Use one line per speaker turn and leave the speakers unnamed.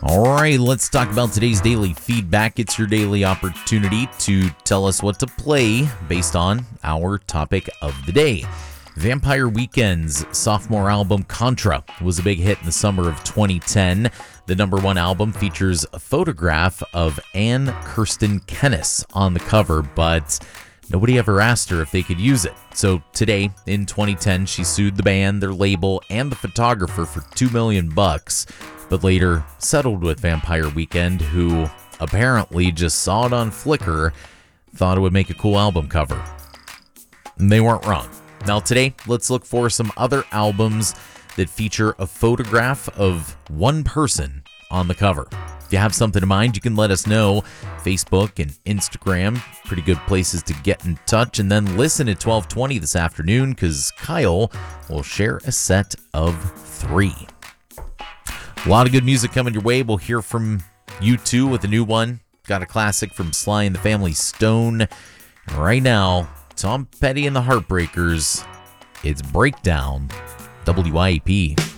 All right, let's talk about today's daily feedback. It's your daily opportunity to tell us what to play based on our topic of the day. Vampire Weekend's sophomore album Contra was a big hit in the summer of 2010. The number one album features a photograph of Anne Kirsten Kennis on the cover, but nobody ever asked her if they could use it. So today, in 2010, she sued the band, their label, and the photographer for $2 million, but later settled with Vampire Weekend, who apparently just saw it on Flickr, thought it would make a cool album cover. And they weren't wrong. Now today, let's look for some other albums that feature a photograph of one person on the cover. If you have something in mind, you can let us know. Facebook and Instagram, pretty good places to get in touch. And then listen at 12:20 this afternoon, because Kyle will share a set of 3. A lot of good music coming your way. We'll hear from U2 with a new one. Got a classic from Sly and the Family Stone. And right now, Tom Petty and the Heartbreakers. It's Breakdown, WIAP.